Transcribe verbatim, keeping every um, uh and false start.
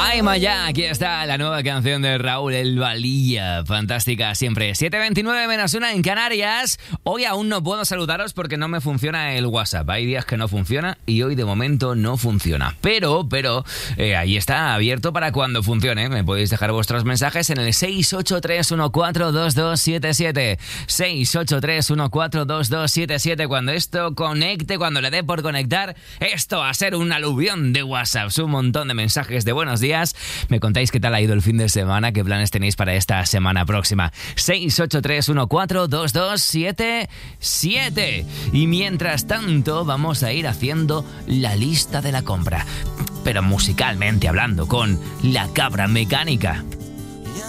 Ay, Maya, aquí está la nueva canción de Raúl El Valilla. Fantástica siempre. siete veintinueve menos una en Canarias. Hoy aún no puedo saludaros porque no me funciona el WhatsApp. Hay días que no funciona y hoy de momento no funciona. Pero, pero, eh, ahí está abierto para cuando funcione. Me podéis dejar vuestros mensajes en el seis ocho tres uno cuatro dos dos siete siete. seis ocho tres uno cuatro dos dos siete siete. Cuando esto conecte, cuando le dé por conectar, esto va a ser un aluvión de WhatsApp. Un montón de mensajes de buenos días. Me contáis qué tal ha ido el fin de semana, qué planes tenéis para esta semana próxima. seis ocho tres uno cuatro dos dos siete siete. Y mientras tanto vamos a ir haciendo la lista de la compra, pero musicalmente hablando, con La Cabra Mecánica.